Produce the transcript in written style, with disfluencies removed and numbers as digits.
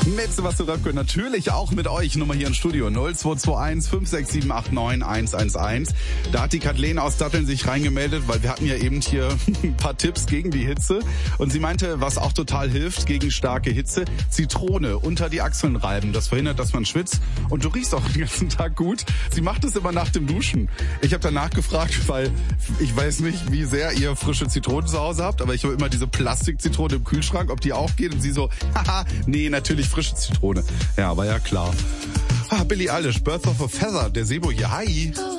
Mit Sebastian Röpke natürlich auch mit euch. Nummer hier im Studio 0221 56789 111. Da hat die Kathleen aus Datteln sich reingemeldet, weil wir hatten ja eben hier ein paar Tipps gegen die Hitze. Und sie meinte, was auch total hilft gegen starke Hitze, Zitrone unter die Achseln reiben. Das verhindert, dass man schwitzt. Und du riechst auch den ganzen Tag gut. Sie macht es immer nach dem Duschen. Ich habe danach gefragt, weil ich weiß nicht, wie sehr ihr frische Zitronen zu Hause habt, aber ich habe immer diese Plastikzitrone im Kühlschrank, ob die auch geht. Und sie so, haha, nee, natürlich frische Zitrone. Ja, war ja klar. Billie Eilish, Birth of a Feather, der Sebo hier. Hi.